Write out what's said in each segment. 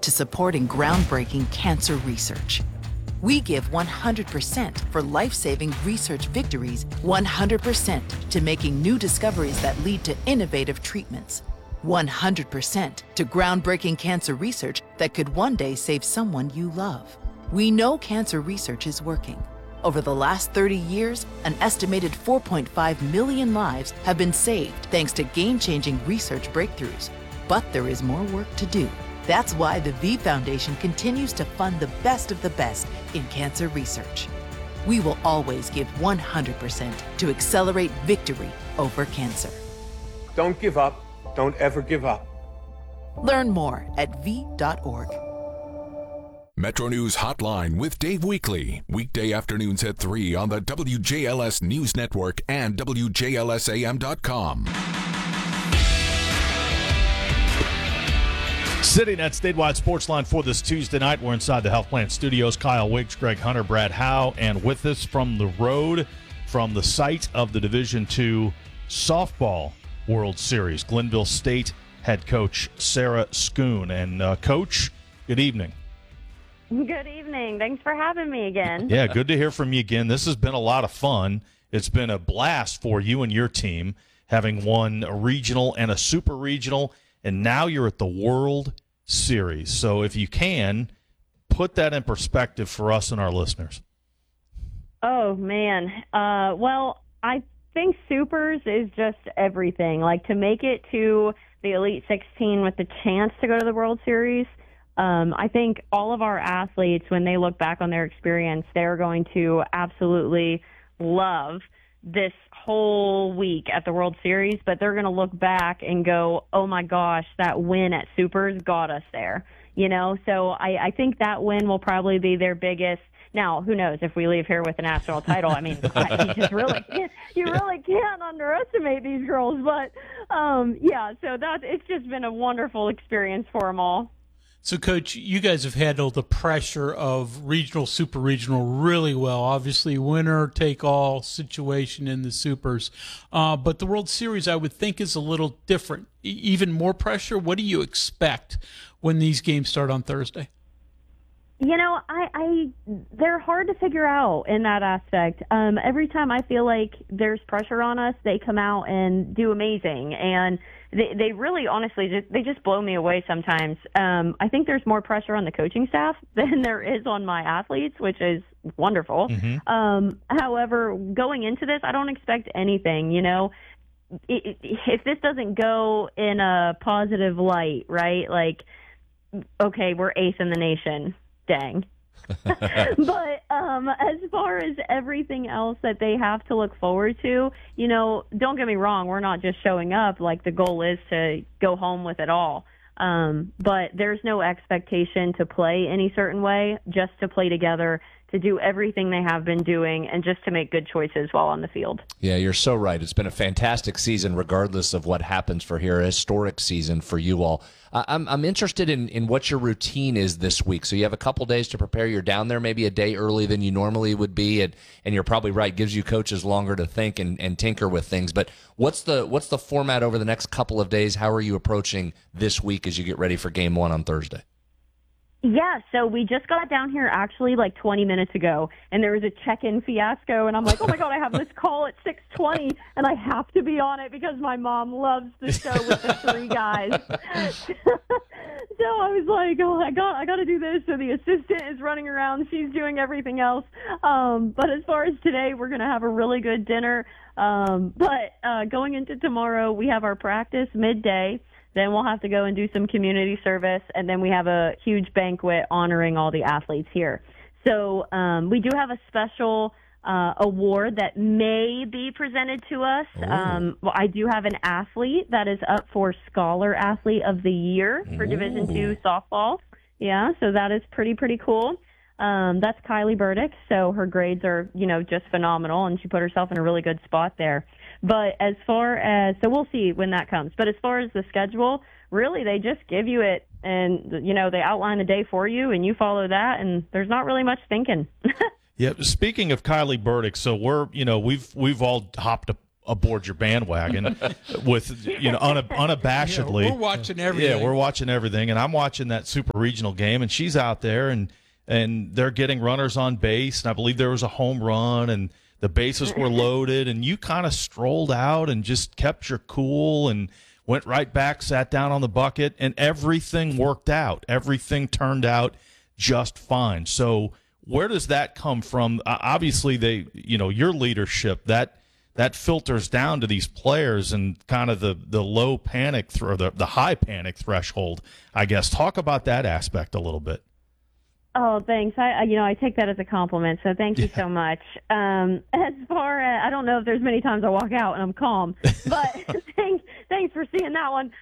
to supporting groundbreaking cancer research. We give 100% for life-saving research victories, 100% to making new discoveries that lead to innovative treatments, 100% to groundbreaking cancer research that could one day save someone you love. We know cancer research is working. Over the last 30 years, an estimated 4.5 million lives have been saved thanks to game-changing research breakthroughs. But there is more work to do. That's why the V Foundation continues to fund the best of the best in cancer research. We will always give 100% to accelerate victory over cancer. Don't give up. Don't ever give up. Learn more at v.org. Metro News Hotline with Dave Weekley. Weekday afternoons at 3 on the WJLS News Network and WJLSAM.com. Sitting at Statewide Sports Line for this Tuesday night, we're inside the Health Plan Studios. Kyle Wiggs, Greg Hunter, Brad Howe, and with us from the road, from the site of the Division II Softball World Series, Glenville State head coach Sarah Schoon. And Coach, good evening. Good evening. Thanks for having me again. Yeah, good to hear from you again. This has been a lot of fun. It's been a blast for you and your team, having won a regional and a super regional, and now you're at the World Series. So if you can, put that in perspective for us and our listeners. Oh, man. Well, I think Supers is just everything. Like, to make it to the Elite 16 with the chance to go to the World Series, I think all of our athletes, when they look back on their experience, they're going to absolutely love this whole week at the World Series, but they're going to look back and go, oh my gosh, that win at Supers got us there. You know, so I think that win will probably be their biggest. Now, who knows if we leave here with a national title? I mean, you really can't underestimate these girls. But yeah, so it's just been a wonderful experience for them all. So, Coach, you guys have handled the pressure of regional, super regional really well. Obviously, winner-take-all situation in the Supers. But the World Series, I would think, is a little different. Even more pressure? What do you expect when these games start on Thursday? You know, they're hard to figure out in that aspect. Every time I feel like there's pressure on us, they come out and do amazing. And they really, honestly, just blow me away sometimes. I think there's more pressure on the coaching staff than there is on my athletes, which is wonderful. Mm-hmm. However, going into this, I don't expect anything, you know. If this doesn't go in a positive light, right, like, okay, we're eighth in the nation. Dang. But as far as everything else that they have to look forward to, you know, don't get me wrong, we're not just showing up. Like, the goal is to go home with it all. But there's no expectation to play any certain way, just to play together, to do everything they have been doing, and just to make good choices while on the field. Yeah, you're so right. It's been a fantastic season regardless of what happens for here, a historic season for you all. I'm interested in what your routine is this week. So you have a couple days to prepare. You're down there maybe a day early than you normally would be, and you're probably right, gives you coaches longer to think and tinker with things. But what's the format over the next couple of days? How are you approaching this week as you get ready for Game 1 on Thursday? Yeah, so we just got down here actually like 20 minutes ago, and there was a check-in fiasco, and I'm like, oh my God, I have this call at 6:20, and I have to be on it because my mom loves the show with the three guys. So I was like, oh, I got to do this. So the assistant is running around. She's doing everything else. But as far as today, we're going to have a really good dinner. But going into tomorrow, we have our practice midday. Then we'll have to go and do some community service, and then we have a huge banquet honoring all the athletes here. So we do have a special award that may be presented to us. Well, I do have an athlete that is up for Scholar Athlete of the Year for Division II softball. Yeah, so that is pretty cool. That's Kylie Burdick, so her grades are, just phenomenal, and she put herself in a really good spot there. But as far as, so we'll see when that comes. But as far as the schedule, really they just give you it, and, they outline a day for you, and you follow that, and there's not really much thinking. Yeah, speaking of Kylie Burdick, so we've all hopped aboard your bandwagon with unabashedly. We're watching everything. Yeah, we're watching everything, and I'm watching that super regional game, and she's out there, and they're getting runners on base, and I believe there was a home run, and the bases were loaded, and you kind of strolled out and just kept your cool and went right back, sat down on the bucket, and everything worked out. Everything turned out just fine. So where does that come from? Obviously, your leadership, that filters down to these players and kind of the low panic or the high panic threshold, I guess. Talk about that aspect a little bit. Oh, thanks. I take that as a compliment, so thank you so much. As far as, I don't know if there's many times I walk out and I'm calm, but thanks for seeing that one.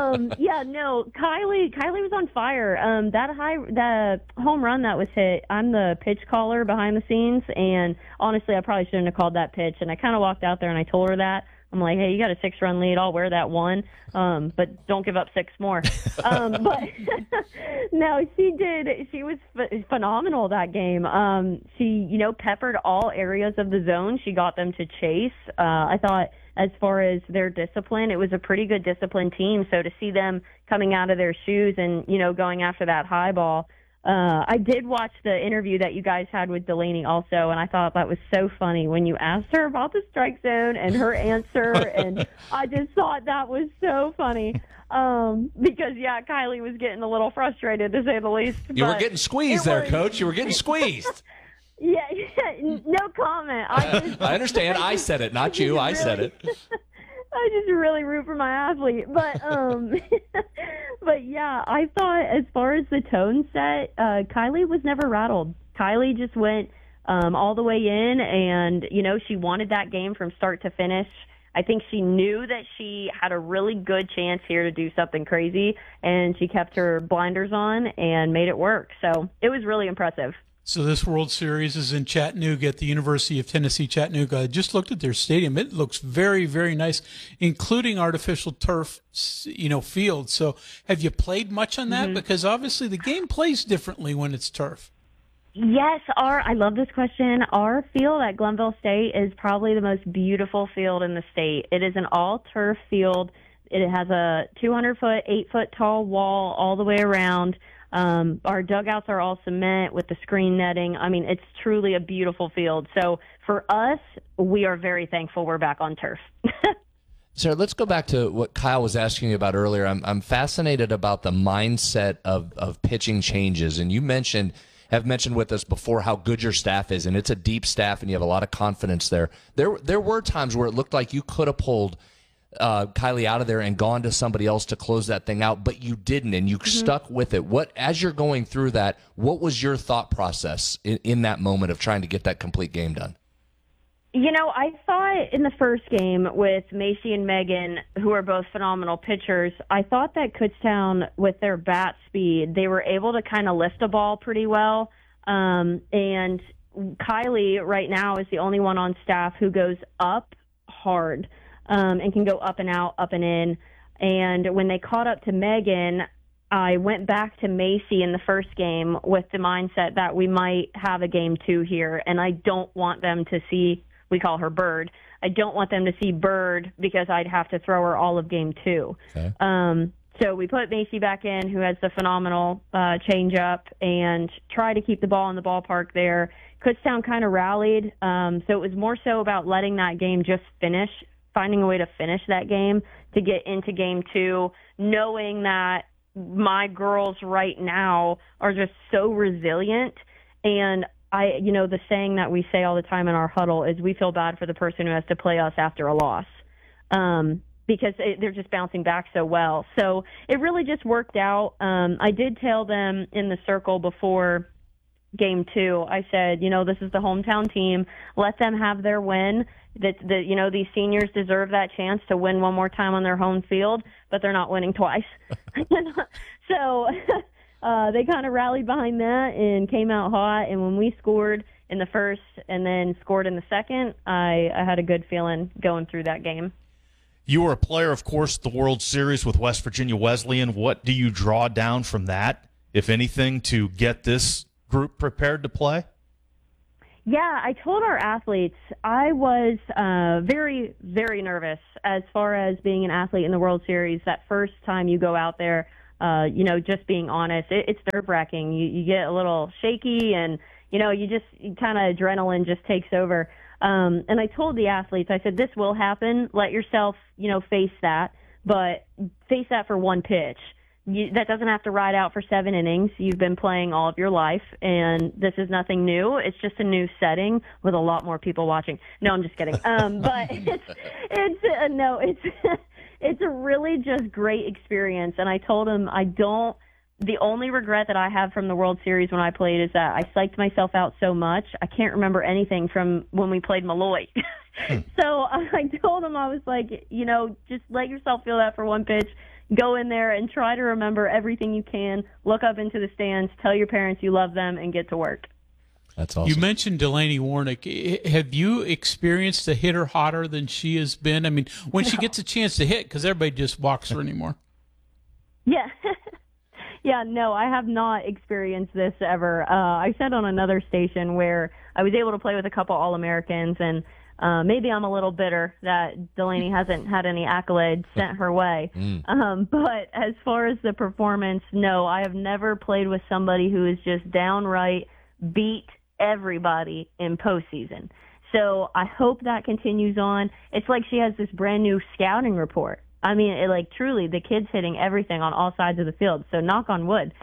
Kylie was on fire. The home run that was hit, I'm the pitch caller behind the scenes, and honestly, I probably shouldn't have called that pitch, and I kind of walked out there and I told her that. I'm like, hey, you got a 6-run lead. I'll wear that one, but don't give up 6 more. But no, she did. She was phenomenal that game. She, peppered all areas of the zone. She got them to chase. I thought as far as their discipline, it was a pretty good disciplined team. So to see them coming out of their shoes and, going after that high ball, I did watch the interview that you guys had with Delaney also, and I thought that was so funny when you asked her about the strike zone and her answer, and I just thought that was so funny because, Kylie was getting a little frustrated, to say the least. You were getting squeezed there, Coach. You were getting squeezed. Yeah, no comment. I understand. I said it, not you. I said it. I just really root for my athlete, but but yeah, I thought as far as the tone set, Kylie was never rattled. Kylie just went all the way in, and she wanted that game from start to finish. I think she knew that she had a really good chance here to do something crazy, and she kept her blinders on and made it work. So it was really impressive. So this World Series is in Chattanooga at the University of Tennessee, Chattanooga. I just looked at their stadium. It looks very, very nice, including artificial turf, field. So have you played much on that? Mm-hmm. Because obviously the game plays differently when it's turf. Yes, I love this question. Our field at Glenville State is probably the most beautiful field in the state. It is an all-turf field. It has a 200-foot, 8-foot tall wall all the way around. Our dugouts are all cement with the screen netting. I mean, it's truly a beautiful field. So for us, we are very thankful we're back on turf. Sarah, let's go back to what Kyle was asking you about earlier. I'm fascinated about the mindset of pitching changes. And you have mentioned with us before how good your staff is, and it's a deep staff, and you have a lot of confidence there. There were times where it looked like you could have pulled Kylie out of there and gone to somebody else to close that thing out, but you didn't, and you stuck with it. As you're going through that, what was your thought process in that moment of trying to get that complete game done? I thought in the first game with Macy and Megan, who are both phenomenal pitchers, I thought that Kutztown, with their bat speed, they were able to kind of lift a ball pretty well. And Kylie right now is the only one on staff who goes up hard. And can go up and out, up and in. And when they caught up to Megan, I went back to Macy in the first game with the mindset that we might have a game 2 here, and I don't want them to see, we call her Bird, I don't want them to see Bird because I'd have to throw her all of game 2. Okay. So we put Macy back in, who has the phenomenal changeup, and try to keep the ball in the ballpark there. Kutztown kind of rallied, so it was more so about letting that game just finish, finding a way to finish that game to get into game 2, knowing that my girls right now are just so resilient. And the saying that we say all the time in our huddle is we feel bad for the person who has to play us after a loss, because they're just bouncing back so well. So it really just worked out. I did tell them in the circle before game 2, I said, this is the hometown team. Let them have their win. These seniors deserve that chance to win one more time on their home field, but they're not winning twice. So they kind of rallied behind that and came out hot. And when we scored in the first and then scored in the second, I had a good feeling going through that game. You were a player, of course, the World Series with West Virginia Wesleyan. What do you draw down from that, if anything, to get this group prepared to play? Yeah, I told our athletes I was very, very nervous as far as being an athlete in the World Series. That first time you go out there, just being honest, it's nerve-wracking. You get a little shaky and, you kind of adrenaline just takes over. And I told the athletes, I said, this will happen. Let yourself, face that, but face that for one pitch. That doesn't have to ride out for 7 innings. You've been playing all of your life, and this is nothing new. It's just a new setting with a lot more people watching. No, I'm just kidding. But it's a really just great experience. And I told him the only regret that I have from the World Series when I played is that I psyched myself out so much. I can't remember anything from when we played Malloy. So I told him, I was like, just let yourself feel that for one pitch. Go in there and try to remember everything you can. Look up into the stands, tell your parents you love them, and get to work. That's awesome. You mentioned Delaney Warnick. Have you experienced a hitter hotter than she has been? I mean, when she gets a chance to hit, because everybody just walks her anymore. Yeah. Yeah, no, I have not experienced this ever. I said on another station where I was able to play with a couple All-Americans, and maybe I'm a little bitter that Delaney hasn't had any accolades sent her way. But as far as the performance, no, I have never played with somebody who is just downright beat everybody in postseason. So I hope that continues on. It's like she has this brand new scouting report. I mean, truly, the kid's hitting everything on all sides of the field. So knock on wood.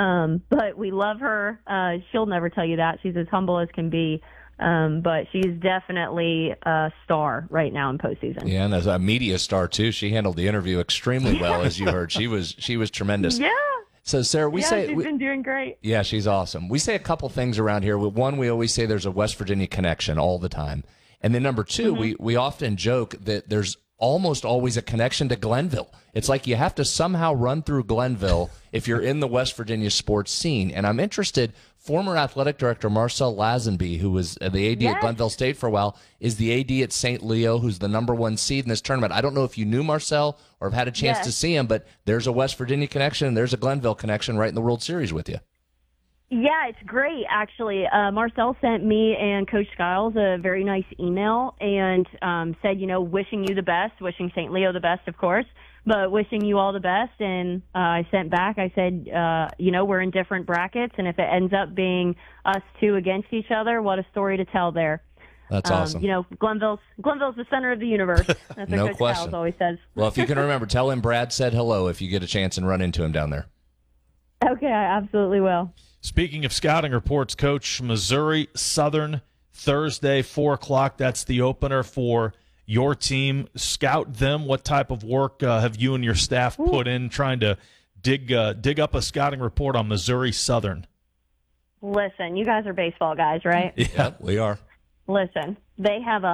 But we love her. She'll never tell you that. She's as humble as can be. But she's definitely a star right now in postseason. Yeah, and as a media star too, she handled the interview extremely well, as you heard. She was tremendous. Yeah. So Sarah, she's been doing great. Yeah, she's awesome. We say a couple things around here. One, we always say there's a West Virginia connection all the time, and then number two, we often joke that there's almost always a connection to Glenville. It's like you have to somehow run through Glenville if you're in the West Virginia sports scene. And I'm interested, former athletic director Marcel Lazenby, who was the AD at Glenville State for a while, is the AD at St. Leo, who's the #1 seed in this tournament. I don't know if you knew Marcel or have had a chance to see him, but there's a West Virginia connection and there's a Glenville connection right in the World Series with you. Yeah, it's great, actually. Marcel sent me and Coach Skiles a very nice email and said, wishing you the best, wishing St. Leo the best, of course, but wishing you all the best. And I sent back, I said, we're in different brackets, and if it ends up being us two against each other, what a story to tell there. That's awesome. Glenville's the center of the universe. That's what No Coach question. Skiles always says. Well, if you can remember, tell him Brad said hello if you get a chance and run into him down there. Okay, I absolutely will. Speaking of scouting reports, Coach, Missouri Southern, Thursday, 4 o'clock. That's the opener for your team. Scout them. What type of work have you and your staff put in trying to dig up a scouting report on Missouri Southern? Listen, you guys are baseball guys, right? Yeah, we are. Listen, they have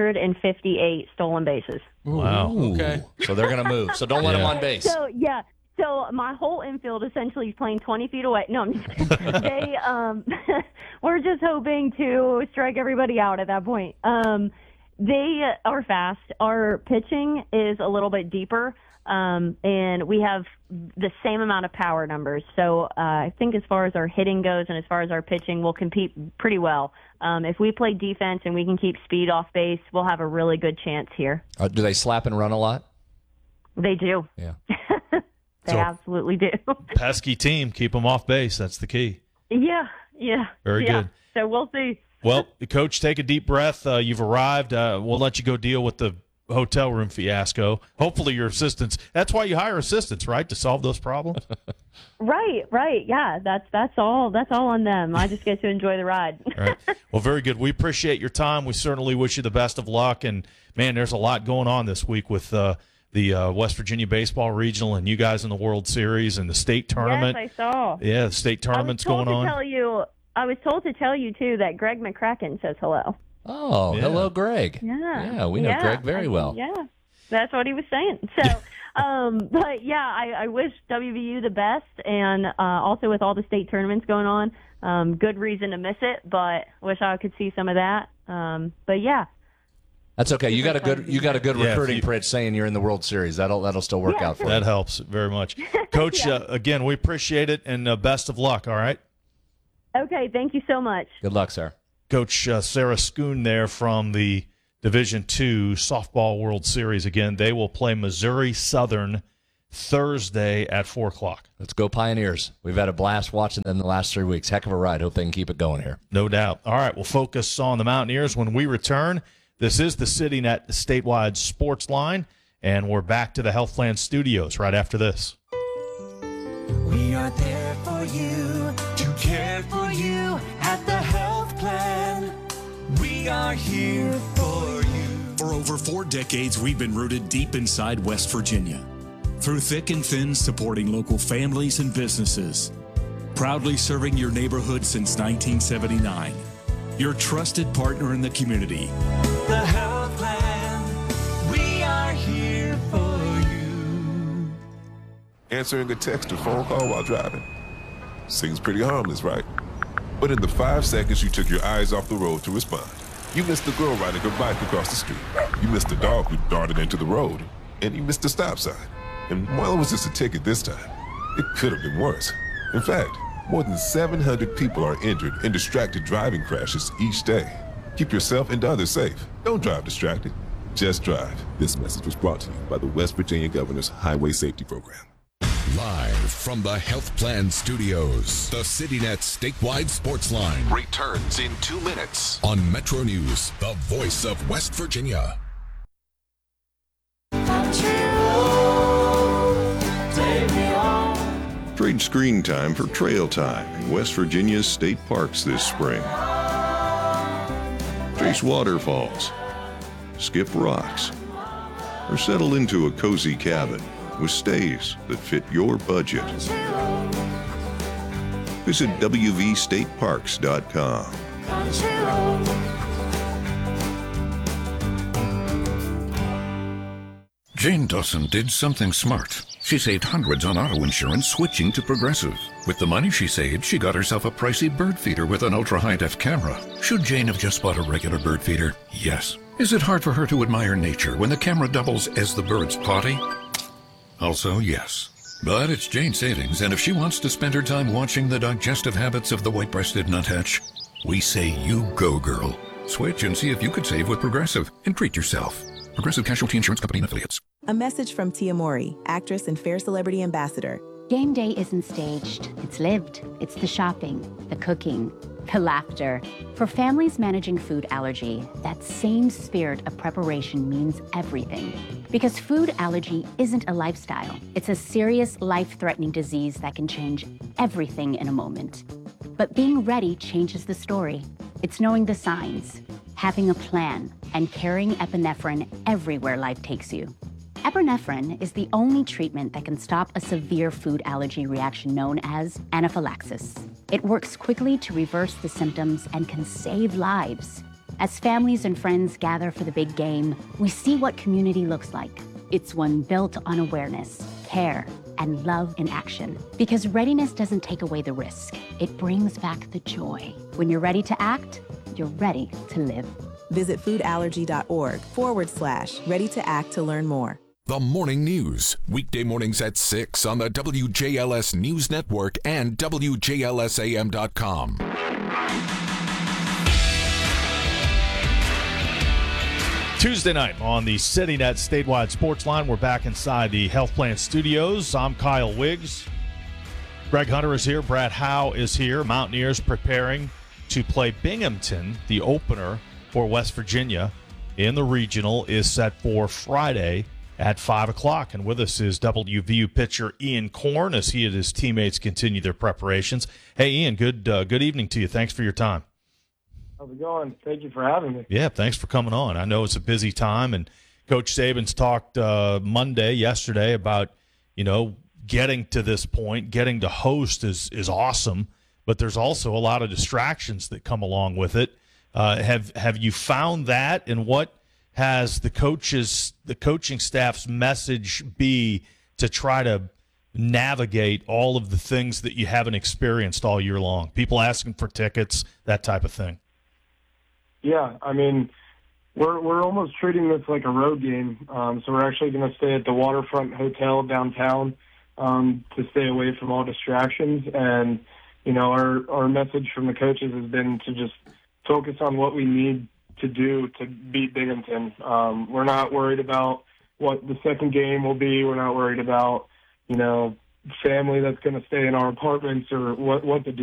158 stolen bases. Wow. Okay. So they're going to move. So don't let them on base. So my whole infield essentially is playing 20 feet away. No, I'm just kidding. We're just hoping to strike everybody out at that point. They are fast. Our pitching is a little bit deeper, and we have the same amount of power numbers. So I think as far as our hitting goes and as far as our pitching, we'll compete pretty well. If we play defense and we can keep speed off base, we'll have a really good chance here. Do they slap and run a lot? They do. Yeah. They absolutely do. Pesky team. Keep them off base. That's the key. Yeah. Very good. So we'll see. Well, Coach, take a deep breath. You've arrived. We'll let you go deal with the hotel room fiasco. Hopefully your assistants. That's why you hire assistants, right, to solve those problems? Right. Yeah, that's all on them. I just get to enjoy the ride. All right. Well, very good. We appreciate your time. We certainly wish you the best of luck. And, man, there's a lot going on this week with the West Virginia Baseball Regional and you guys in the World Series and the state tournament. Yes, I saw. Yeah, the state tournament's going on. I was told to tell you, too, that Greg McCracken says hello. Oh, hello, Greg. Yeah. We know Greg very well. Yeah, that's what he was saying. So, but, yeah, I wish WVU the best, and also with all the state tournaments going on, good reason to miss it, but wish I could see some of that. But, yeah. That's okay. You got a good recruiting pitch saying you're in the World Series. That'll still work out for you. That helps very much. Coach, again, we appreciate it, and best of luck, all right? Okay, thank you so much. Good luck, sir. Coach Sarah Schoon there from the Division II Softball World Series. Again, they will play Missouri Southern Thursday at 4 o'clock. Let's go Pioneers. We've had a blast watching them the last 3 weeks. Heck of a ride. Hope they can keep it going here. No doubt. All right, we'll focus on the Mountaineers when we return. This is the CityNet statewide sports line, and we're back to the Health Plan Studios right after this. We are there for you, to care for you at the Health Plan. We are here for you. For over 4 decades, we've been rooted deep inside West Virginia. Through thick and thin, supporting local families and businesses. Proudly serving your neighborhood since 1979. Your trusted partner in the community. The Health Plan. We are here for you. Answering a text or phone call while driving. Seems pretty harmless, right? But in the 5 seconds you took your eyes off the road to respond, you missed the girl riding her bike across the street. You missed the dog who darted into the road. And you missed the stop sign. And while it was just a ticket this time, it could have been worse. In fact, more than 700 people are injured in distracted driving crashes each day. Keep yourself and others safe. Don't drive distracted. Just drive. This message was brought to you by the West Virginia Governor's Highway Safety Program. Live from the Health Plan Studios, the CityNet statewide sports line returns in 2 minutes on Metro News, the voice of West Virginia. Trade screen time for trail time in West Virginia's state parks this spring. Chase waterfalls, skip rocks, or settle into a cozy cabin with stays that fit your budget. Visit wvstateparks.com. Jane Dawson did something smart. She saved hundreds on auto insurance switching to Progressive. With the money she saved, she got herself a pricey bird feeder with an ultra-high-def camera. Should Jane have just bought a regular bird feeder? Yes. Is it hard for her to admire nature when the camera doubles as the bird's potty? Also, yes. But it's Jane's savings, and if she wants to spend her time watching the digestive habits of the white-breasted nuthatch, we say you go, girl. Switch and see if you could save with Progressive and treat yourself. Progressive Casualty Insurance Company and Affiliates. A message from Tia Mori, actress and Fair Celebrity Ambassador. Game day isn't staged. It's lived. It's the shopping, the cooking, the laughter. For families managing food allergy, that same spirit of preparation means everything. Because food allergy isn't a lifestyle. It's a serious, life-threatening disease that can change everything in a moment. But being ready changes the story. It's knowing the signs, having a plan, and carrying epinephrine everywhere life takes you. Epinephrine is the only treatment that can stop a severe food allergy reaction known as anaphylaxis. It works quickly to reverse the symptoms and can save lives. As families and friends gather for the big game, we see what community looks like. It's one built on awareness, care, and love in action. Because readiness doesn't take away the risk. It brings back the joy. When you're ready to act, you're ready to live. Visit foodallergy.org/ready to act to learn more. The Morning News, weekday mornings at 6 on the WJLS News Network and WJLSAM.com. Tuesday night on the CityNet statewide sports line. We're back inside the Health Plan Studios. I'm Kyle Wiggs. Greg Hunter is here. Brad Howe is here. Mountaineers preparing to play Binghamton. The opener for West Virginia in the regional is set for Friday at 5 o'clock. And with us is WVU pitcher Ian Korn as he and his teammates continue their preparations. Hey, Ian, good evening to you. Thanks for your time. How's it going? Thank you for having me. Yeah, thanks for coming on. I know it's a busy time, and Coach Saban's talked yesterday about, getting to this point, getting to host is awesome, but there's also a lot of distractions that come along with it. Have you found that, and what has the coaching staff's message be to try to navigate all of the things that you haven't experienced all year long? People asking for tickets, that type of thing. Yeah, I mean, we're almost treating this like a road game. So we're actually going to stay at the Waterfront Hotel downtown to stay away from all distractions. And, our message from the coaches has been to just focus on what we need to do to beat Binghamton. We're not worried about what the second game will be. We're not worried about, family that's going to stay in our apartments or what the